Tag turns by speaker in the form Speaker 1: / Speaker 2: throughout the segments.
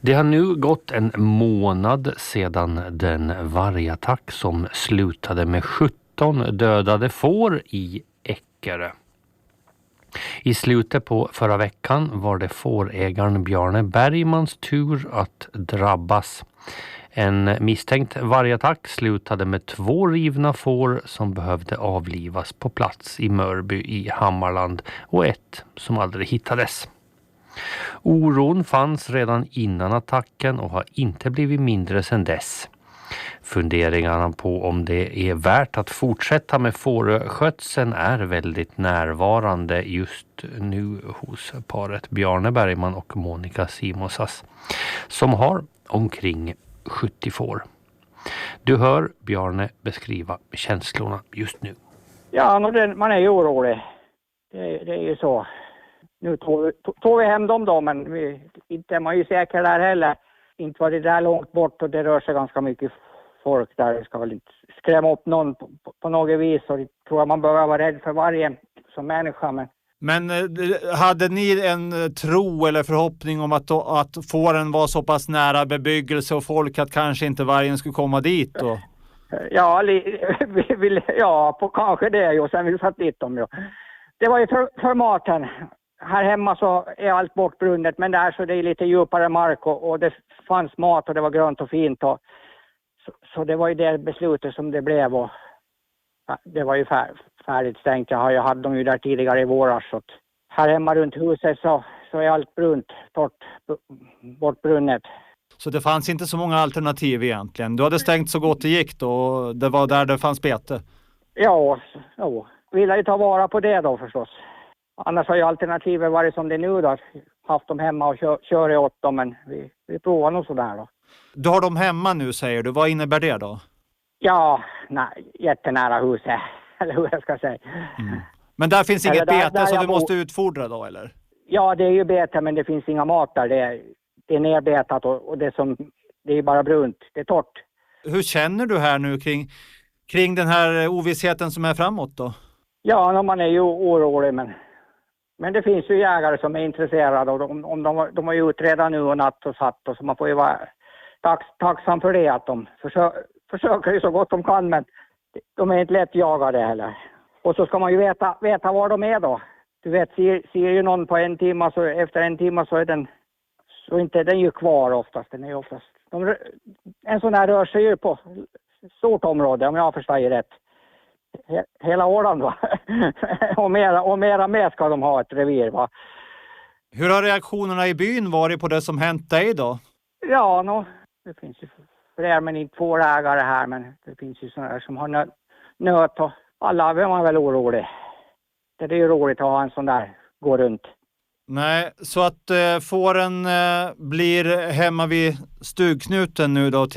Speaker 1: Det har nu gått en månad sedan den vargattack som slutade med 17 dödade får i Eckerö. I slutet på förra veckan var det fårägaren Bjarne Bergmans tur att drabbas. En misstänkt vargattack slutade med 2 rivna får som behövde avlivas på plats i Mörby i Hammarland och ett som aldrig hittades. Oron fanns redan innan attacken och har inte blivit mindre sedan dess. Funderingarna på om det är värt att fortsätta med fårskötseln är väldigt närvarande just nu hos paret Bjarne Bergman och Monica Simonsas som har omkring 70 får. Du hör Bjarne beskriva känslorna just nu.
Speaker 2: Ja, man är ju orolig. Det är ju så. Nu tog vi hem dem då, men inte är man ju säker där heller. Inte var det där långt bort och det rör sig ganska mycket folk där. Det ska väl inte skrämma upp någon på något vis. Och det tror jag man behöver vara rädd för varje som människa.
Speaker 3: Men hade ni en tro eller förhoppning om att fåren var så pass nära bebyggelse och folk att kanske inte vargen skulle komma dit då?
Speaker 2: Ja, kanske det och sen vi satt dit dem ju. Det var ju för maten. Här hemma så är allt bortbrunnet, men där så det är lite djupare mark och det fanns mat och det var grönt och fint. Så det var ju det beslutet som det blev och det var ju färdigt stängt. Jag hade dem ju där tidigare i våras. Så här hemma runt huset så är allt brunt, torrt, bortbrunnet.
Speaker 3: Så det fanns inte så många alternativ egentligen? Du hade stängt så gott det gick då och det var där det fanns bete?
Speaker 2: Ja, ville ju ta vara på det då förstås. Annars har ju alternativet varit som det nu då. Haft dem hemma och kör åt dem, men vi provar nog sådär då.
Speaker 3: Du har dem hemma nu säger du, vad innebär det då?
Speaker 2: Ja, jättenära huset, eller hur jag ska säga.
Speaker 3: Mm. Men där finns inget bete som du måste utfodra då eller? Ja,
Speaker 2: det är ju bete men det finns inga mat där. Det är nerbetat och det är bara brunt, det är torrt.
Speaker 3: Hur känner du här nu kring den här ovissheten som är framåt då?
Speaker 2: Ja, man är ju orolig men det finns ju jägare som är intresserade och de har ju utredat nu och natt och satt och så man får ju vara tacksam för det att de försöker ju så gott de kan men de är inte lätt jagade heller. Och så ska man ju veta var de är då. Du vet, ser ju någon på en timme så efter en timme så är den så inte den ju kvar oftast. Den är ju oftast en sån här rör sig ju på stort område om jag förstår ju rätt. Hela Åland va. och mera med ska de ha ett revir va.
Speaker 3: Hur har reaktionerna i byn varit på det som hänt dig då?
Speaker 2: Ja, det finns ju fler men inte fårägare här men det finns ju sådana som har nöt och alla är man väl orolig. Det är ju roligt att ha en sån där gå runt.
Speaker 3: Nej, så att fåren blir hemma vid stugknuten nu då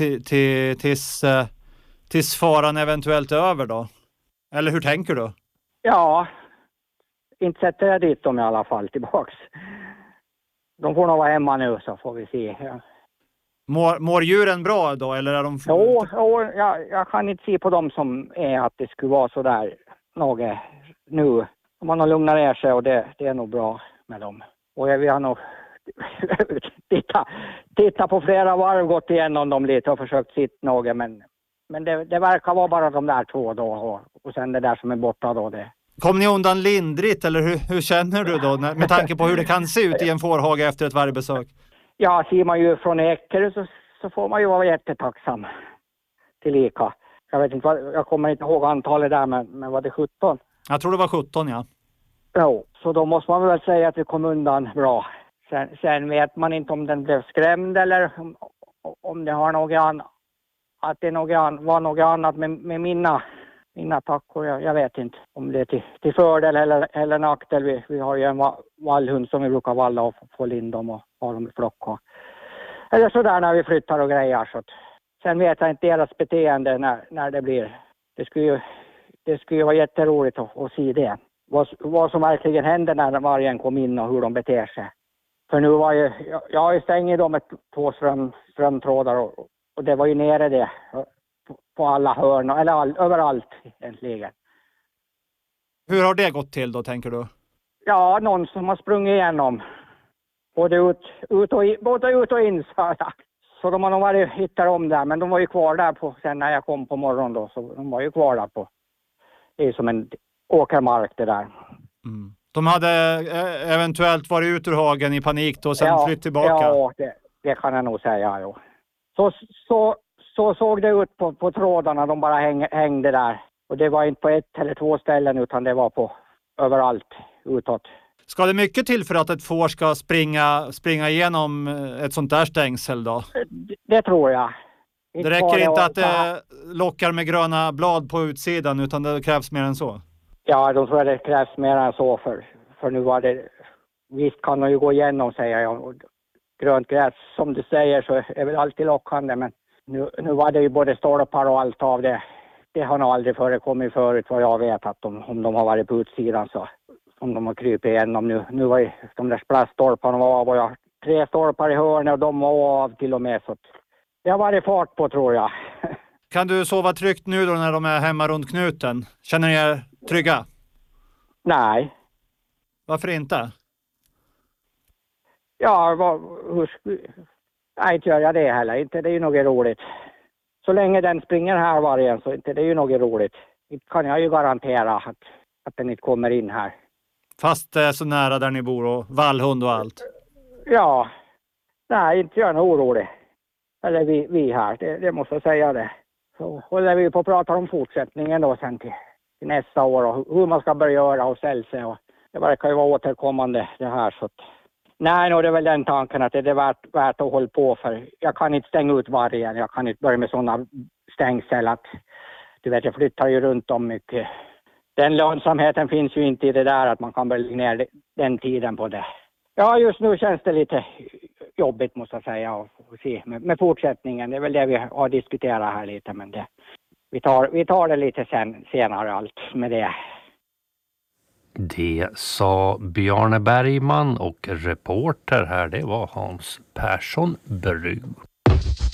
Speaker 3: tills faran eventuellt är över då? Eller hur tänker du?
Speaker 2: Ja, inte sätter jag dit dem i alla fall tillbaks. De får nog vara hemma nu så får vi se. Ja.
Speaker 3: Mår djuren bra då eller är de...
Speaker 2: Jo, jag kan inte se på dem som är att det skulle vara så där något nu. Man har lugnat ner sig och det är nog bra med dem. Och vi har nog titta på flera varv gått igenom dem lite och försökt sitta något men det verkar vara bara de där 2 då och sen det där som är borta då det.
Speaker 3: Kom ni undan lindrigt eller hur känner du då med tanke på hur det kan se ut i en fårhage efter ett vargbesök?
Speaker 2: Ja, ser man ju från Eckerö så får man ju vara jättetacksam tillika. Jag kommer inte ihåg antalet där men var det 17?
Speaker 3: Jag tror det var 17 ja.
Speaker 2: Ja, så då måste man väl säga att vi kom undan bra. Sen vet man inte om den blev skrämd eller om det har något annat. Att det var något annat med mina tackor. Jag vet inte om det är till fördel eller nackdel. Vi har ju en vallhund som vi brukar valla och få in dem och ha dem i flock. Eller sådär när vi flyttar och grejer. Så sen vet jag inte deras beteende när det blir. Det skulle ju vara jätteroligt att se det. Vad som verkligen hände när vargen kom in och hur de beter sig. För nu var ju, jag har ju stängt dem med 2 strömtrådar och det var ju nere det på alla hörn eller överallt egentligen.
Speaker 3: Hur har det gått till då tänker du?
Speaker 2: Ja, någon som har sprungit igenom både ut och in. Så de har nog varit hittar om där, men de var ju kvar där sen när jag kom på morgonen då. Så de var ju kvar där det är som en åkermark det där.
Speaker 3: Mm. De hade eventuellt varit ut ur hagen i panik då och sen flytt tillbaka.
Speaker 2: Ja, det kan jag nog säga. Jo. Så såg det ut på trådarna. De bara hängde där. Och det var inte på ett eller två ställen utan det var på överallt utåt.
Speaker 3: Ska det mycket till för att ett får ska springa igenom ett sånt där stängsel då?
Speaker 2: Det tror jag.
Speaker 3: Det räcker inte att det lockar med gröna blad på utsidan utan det krävs mer än så?
Speaker 2: Ja, de tror att det krävs mer än så för nu var det... Visst kan de ju gå igenom, säger jag. Och grönt gräs, som du säger, så är väl alltid lockande. Men nu var det ju både stolpar och allt av det. Det har nog aldrig förekommit förut vad jag vet att om de har varit på utsidan så... Om de har krypit igenom nu var ju de där plaststolparna av och jag har 3 stolpar i hörnet och de var av till och med. Så det har varit fart på tror jag.
Speaker 3: Kan du sova tryggt nu då när de är hemma runt knuten? Känner ni er trygga?
Speaker 2: Nej.
Speaker 3: Varför inte?
Speaker 2: Ja, nej, inte gör jag det heller. Inte det är ju något roligt. Så länge den springer här vargen så inte det är ju något roligt. Inte kan jag ju garantera att den inte kommer in här.
Speaker 3: Fast det är så nära där ni bor och vallhund och allt?
Speaker 2: Ja. Nej, inte jag är orolig. Eller vi här, det måste jag säga det. Så håller vi på att prata om fortsättningen då sen till nästa år och hur man ska börja göra och ställa sig. Och det verkar ju vara återkommande det här. Så att, nej, det är väl den tanken att det är värt att hålla på för. Jag kan inte stänga ut vargen. Jag kan inte börja med sådana stängsel att du vet, jag flyttar ju runt om mycket. Den lönsamheten finns ju inte i det där att man kan börja lägga ner den tiden på det. Ja, just nu känns det lite jobbigt måste jag säga och se med fortsättningen. Det är väl det vi har diskuterat här lite, men vi tar det lite senare allt med det.
Speaker 1: Det sa Bjarne Bergman och reporter här, det var Hans Persson Brug.